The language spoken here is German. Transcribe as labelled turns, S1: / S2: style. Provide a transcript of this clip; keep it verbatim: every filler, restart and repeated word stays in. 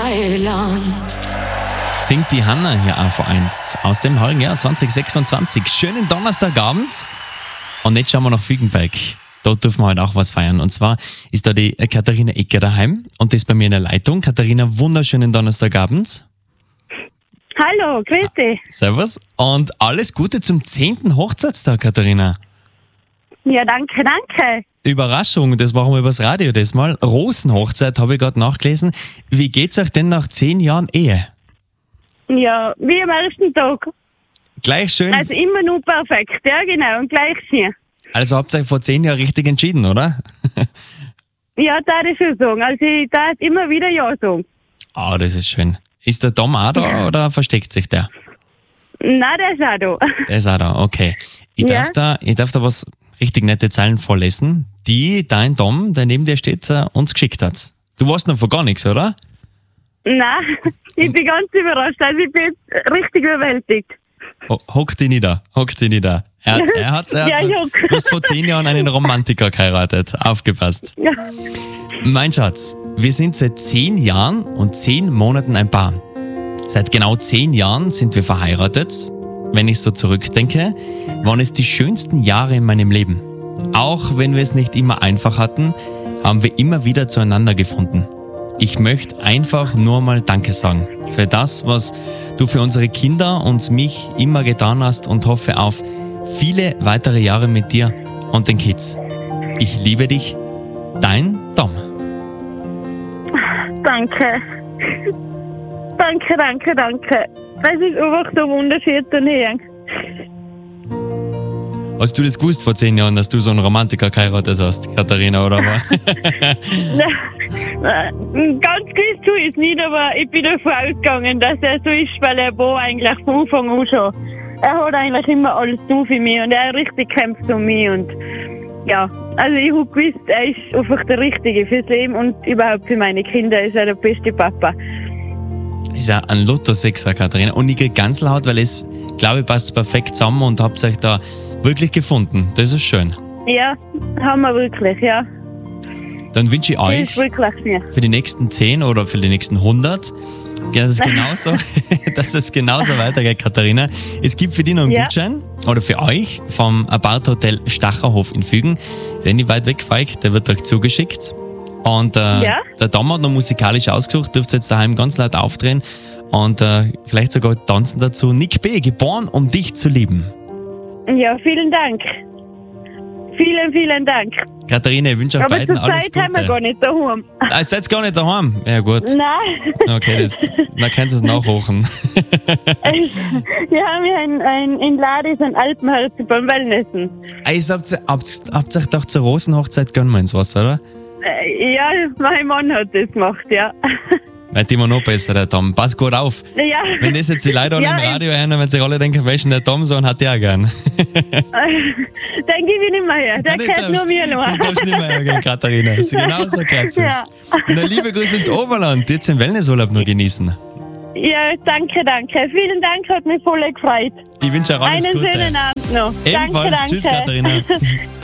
S1: Heiland.
S2: Singt die Hanna hier A V eins aus dem heurigen Jahr zwanzig sechsundzwanzig. Schönen Donnerstagabend. Und jetzt schauen wir nach Fügenberg. Dort dürfen wir halt auch was feiern. Und zwar ist da die Katharina Ecker daheim und das bei mir in der Leitung. Katharina, wunderschönen Donnerstagabend.
S3: Hallo, grüß dich.
S2: Servus. Und alles Gute zum zehnten Hochzeitstag, Katharina.
S3: Ja, danke, danke.
S2: Überraschung, das machen wir übers Radio das mal. Rosenhochzeit habe ich gerade nachgelesen. Wie geht's euch denn nach zehn Jahren Ehe?
S3: Ja, wie am ersten Tag.
S2: Gleich schön.
S3: Also immer nur perfekt, ja genau, und gleich hier.
S2: Also habt ihr euch vor zehn Jahren richtig entschieden, oder?
S3: Ja, da ich schon sagen. Also ich darf immer wieder Ja sagen.
S2: Ah, oh, das ist schön. Ist der Tom auch da oder versteckt sich der?
S3: Nein, der ist auch da.
S2: Der ist auch da, okay. Ich darf,
S3: Ja.
S2: da, ich darf da was richtig nette Zeilen vorlesen, die dein Tom, der neben dir steht, äh, uns geschickt hat. Du weißt noch von gar nichts, oder?
S3: Nein, ich bin ganz überrascht. Also ich bin jetzt richtig überwältigt.
S2: Ho- Hock dich nieder, hock dich nieder. Er, hat- er hat, er hat,
S3: Ja, ich hock.
S2: du hast vor zehn Jahren einen Romantiker geheiratet. Aufgepasst.
S3: Ja.
S2: Mein Schatz, wir sind seit zehn Jahren und zehn Monaten ein Paar. Seit genau zehn Jahren sind wir verheiratet. Wenn ich so zurückdenke, waren es die schönsten Jahre in meinem Leben. Auch wenn wir es nicht immer einfach hatten, haben wir immer wieder zueinander gefunden. Ich möchte einfach nur mal Danke sagen für das, was du für unsere Kinder und mich immer getan hast und hoffe auf viele weitere Jahre mit dir und den Kids. Ich liebe dich, dein Tom.
S3: Danke. Danke, danke, danke. Es ist einfach so wunderschön zu hören.
S2: Hast du das gewusst vor zehn Jahren, dass du so einen Romantiker geheiratet hast, Katharina, oder was?
S3: Nein, ganz gewiss tue ich es nicht, aber ich bin davon ausgegangen, dass er so ist, weil er war eigentlich von Anfang an schon. Er hat eigentlich immer alles tun für mich und er hat richtig gekämpft um mich und ja, also ich habe gewusst, er ist einfach der Richtige fürs Leben und überhaupt für meine Kinder ist er der beste Papa.
S2: Ist ja ein Lotto-Sechser, Katharina. Und ich krieg ganz laut, weil es, glaube ich, passt perfekt zusammen und habt euch da wirklich gefunden. Das ist schön.
S3: Ja, haben wir wirklich, ja.
S2: Dann wünsche ich
S3: Das
S2: euch
S3: ist wirklich schön.
S2: für die nächsten zehn oder für die nächsten hundert, dass es genauso, dass es genauso weitergeht, Katharina. Es gibt für dich noch einen
S3: Ja.
S2: Gutschein oder für euch vom Apart Hotel Stacherhof in Fügen. Ist eh nicht weit weg von euch, der wird euch zugeschickt. Und äh,
S3: Ja.
S2: der Tom hat noch musikalisch ausgesucht, dürft ihr jetzt daheim ganz laut aufdrehen und äh, vielleicht sogar tanzen dazu. Nick B., geboren, um dich zu lieben.
S3: Ja, vielen Dank. Vielen, vielen Dank.
S2: Katharina, ich wünsche euch
S3: Aber
S2: beiden
S3: zur
S2: alles
S3: Zeit
S2: Gute.
S3: haben wir gar nicht daheim.
S2: Ah, ihr seid gar nicht daheim? Ja gut.
S3: Nein.
S2: Okay, das, dann kannst du es nachhochen.
S3: Wir haben hier ein, ein, in Ladis ein Alpenherz beim Wellnessen.
S2: Also habt ihr habt, habt ihr euch doch zur Rosenhochzeit gönnen wir ins Wasser, oder?
S3: Äh, Ja, mein Mann hat das gemacht, ja.
S2: Wird immer noch besser, der Tom. Pass gut auf.
S3: Ja.
S2: Wenn das jetzt die Leute alle
S3: Ja,
S2: im Radio hören, wenn sich alle denken, welchen der Tom so einen hat der gern.
S3: Den gebe ich nicht mehr her. Der
S2: Nein,
S3: gehört
S2: den
S3: nur mir
S2: darfst-
S3: noch.
S2: Den darfst du nicht mehr hergehen, Katharina. Also genau so geht's
S3: Ja.
S2: uns. Na, liebe Grüße ins Oberland. Jetzt den Wellnessurlaub nur genießen.
S3: Ja, danke, danke. Vielen Dank, hat mich voll gefreut.
S2: Ich wünsche euch alles
S3: Einen
S2: Gute.
S3: schönen Abend noch.
S2: Ebenfalls.
S3: Danke, danke.
S2: Tschüss, Katharina.